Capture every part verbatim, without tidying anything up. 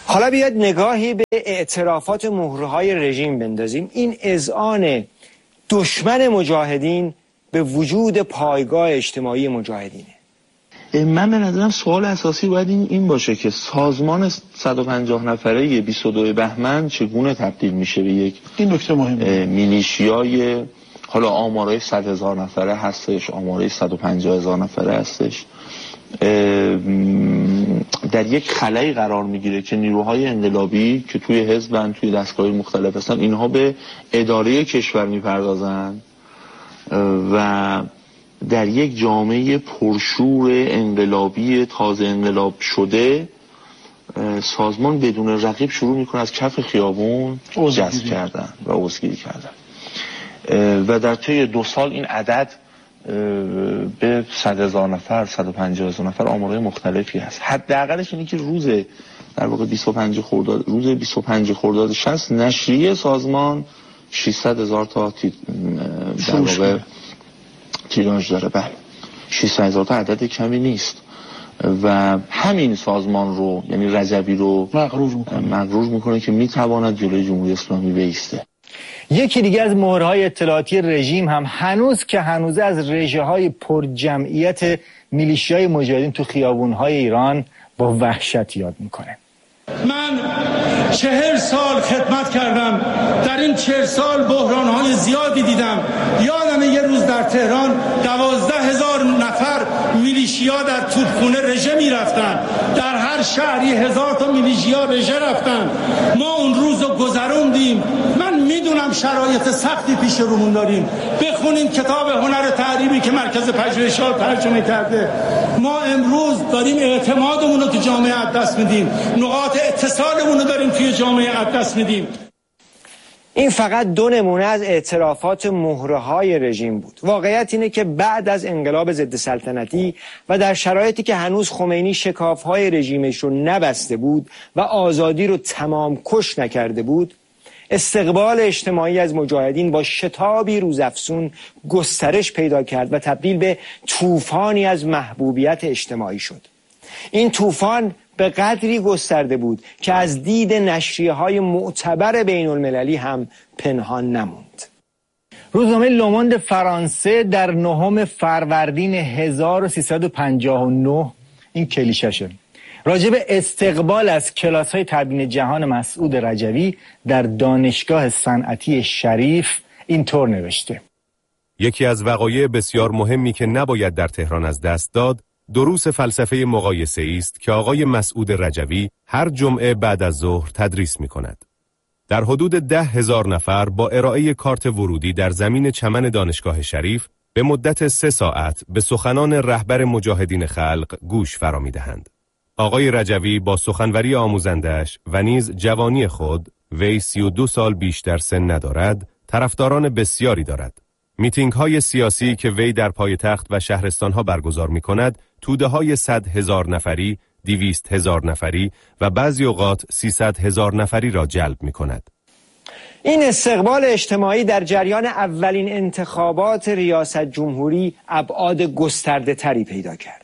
حالا بیاید نگاهی به اعترافات مهرهای رژیم بندازیم. این اذعان دشمن مجاهدین به وجود پایگاه اجتماعی مجاهدینه. من به نظرم سوال اساسی باید این, این باشه که سازمان صد و پنجاه نفره بیست و دو بهمن چگونه تبدیل میشه به یک این نکته مهمه. میلیشیای، حالا آمارای صد هزار نفره هستش، آمارای صد و پنجاه هزار نفره هستش، در یک خلایی قرار میگیره که نیروهای انقلابی که توی حزبن، توی دستگاه مختلف هستن، اینها به اداره کشور میپردازن و در یک جامعه پرشور انقلابی تازه انقلاب شده سازمان بدون رقیب شروع میکنه از کف خیابون جذب کردن و عضوگیری کردن و در طی دو سال این عدد به صد هزار نفر، صد و پنجاه هزار نفر، آمارهای مختلفی هست. حداقلش اینه که روز در واقع بیست و پنج خرداد، روز بیست و پنج خرداد شصت نشریه سازمان ششصد هزار تا در واقع تیراژ داره. بله، ششصد هزار تا عدد کمی نیست و همین سازمان رو، یعنی رجوی رو مغرور میکنه, مغرور میکنه که میتواند جلوی جمهوری اسلامی بایسته. یکی دیگه از مهرهای اطلاعاتی رژیم هم هنوز که هنوز از رژه‌های پرجمعیت میلیشیای مجاهدین تو خیابون‌های ایران با وحشت یاد میکنه. من چهل سال خدمت کردم، در این چهل سال بحران‌های زیادی دیدم. یادم یه روز در تهران دوازده هزار نفر میلیشیا در توپخونه رژه میرفتن، در هر شهری هزار تا میلیشیا رژه رفتن. ما اون روز رو گذروندیم. من میدونم شرایط سختی پیش رومون داریم. بخونیم کتاب هنر تحریمی که مرکز پژوهشات ترجمه کرده. ما امروز داریم اعتمادمون رو تو جامعه از دست میدیم، نقاط اتصالمون رو داریم توی جامعه از دست میدیم. این فقط دو نمونه از اعترافات مهرهای رژیم بود. واقعیت اینه که بعد از انقلاب ضد سلطنتی و در شرایطی که هنوز خمینی شکافهای رژیمش رو نبسته بود و آزادی رو تمام کش نکرده بود، استقبال اجتماعی از مجاهدین با شتابی روزافزون گسترش پیدا کرد و تبدیل به طوفانی از محبوبیت اجتماعی شد. این طوفان به قدری گسترده بود که از دید نشریه‌های معتبر بین المللی هم پنهان نموند. روزنامه لوموند فرانسه در نهم فروردین هزار و سیصد و پنجاه و نه، این کلیششه، راجع به استقبال از کلاس‌های تبیین جهان مسعود رجوی در دانشگاه صنعتی شریف اینطور نوشته: یکی از وقایع بسیار مهمی که نباید در تهران از دست داد، دروس فلسفه مقایسه است که آقای مسعود رجوی هر جمعه بعد از ظهر تدریس می کند. در حدود ده هزار نفر با ارائه کارت ورودی در زمین چمن دانشگاه شریف به مدت سه ساعت به سخنان رهبر مجاهدین خلق گوش فرا می دهند. آقای رجوی با سخنوری آموزندش و نیز جوانی خود، وی سی و دو سال بیشتر سن ندارد، طرفداران بسیاری دارد. میتینگ های سیاسی که وی در پایتخت و شهرستان ها برگزار می کند، توده های صد هزار نفری، دویست هزار نفری و بعضی اوقات سیصد هزار نفری را جلب می کند. این استقبال اجتماعی در جریان اولین انتخابات ریاست جمهوری ابعاد گسترده تری پیدا کرد.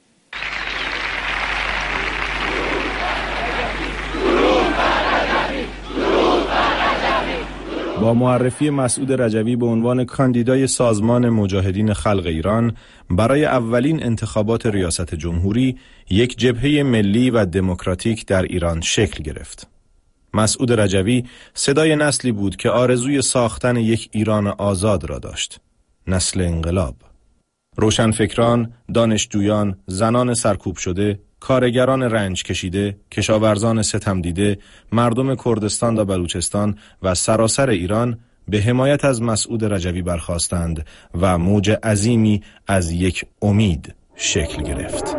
با معرفی مسعود رجوی به عنوان کاندیدای سازمان مجاهدین خلق ایران برای اولین انتخابات ریاست جمهوری، یک جبهه ملی و دموکراتیک در ایران شکل گرفت. مسعود رجوی صدای نسلی بود که آرزوی ساختن یک ایران آزاد را داشت، نسل انقلاب. روشنفکران، دانشجویان، زنان سرکوب شده، کارگران رنج کشیده، کشاورزان ستم دیده، مردم کردستان و بلوچستان و سراسر ایران به حمایت از مسعود رجوی برخاستند و موج عظیمی از یک امید شکل گرفت.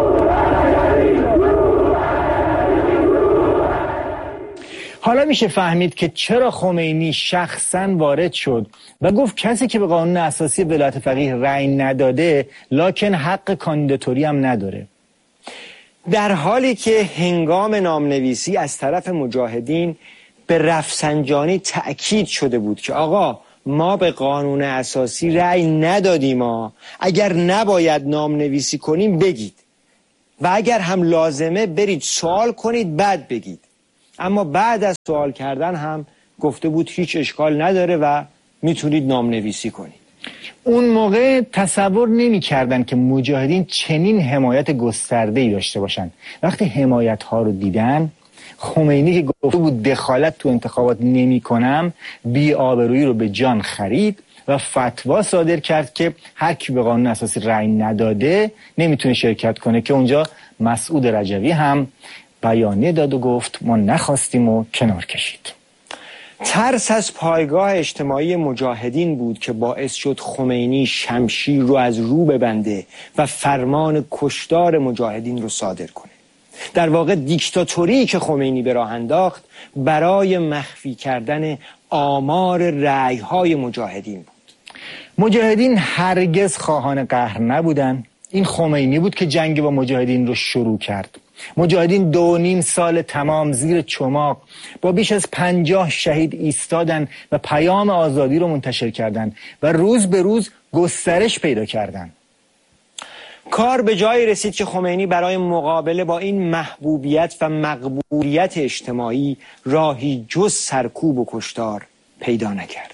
حالا میشه فهمید که چرا خمینی شخصاً وارد شد و گفت کسی که به قانون اساسی ولایت فقیه رأی نداده لکن حق کاندیداتوری هم نداره. در حالی که هنگام نامنویسی از طرف مجاهدین به رفسنجانی تأکید شده بود که آقا ما به قانون اساسی رأی ندادیم، ما اگر نباید نامنویسی کنیم بگید و اگر هم لازمه برید سوال کنید بعد بگید. اما بعد از سوال کردن هم گفته بود هیچ اشکال نداره و میتونید نامنویسی کنید. اون موقع تصور نمی کردن که مجاهدین چنین حمایت گسترده‌ای داشته باشن. وقتی حمایت ها رو دیدن، خمینی که گفته بود دخالت تو انتخابات نمی کنم، بی آبرویی رو به جان خرید و فتوا صادر کرد که هر کی به قانون اساسی رأی نداده نمیتونه شرکت کنه، که اونجا مسعود رجوی هم بیانیه داد و گفت ما نخواستیم و کنار کشید. ترس از پایگاه اجتماعی مجاهدین بود که باعث شد خمینی شمشیر رو از رو ببنده و فرمان کشتار مجاهدین رو صادر کنه. در واقع دیکتاتوری که خمینی به راه انداخت برای مخفی کردن آمار رأی‌های مجاهدین بود. مجاهدین هرگز خواهان قهر نبودن. این خمینی بود که جنگ با مجاهدین رو شروع کرد. مجاهدین دو نیم سال تمام زیر چماق با بیش از پنجاه شهید ایستادن و پیام آزادی رو منتشر کردن و روز به روز گسترش پیدا کردن. کار به جایی رسید که خمینی برای مقابله با این محبوبیت و مقبولیت اجتماعی راهی جز سرکوب و کشتار پیدا نکرد.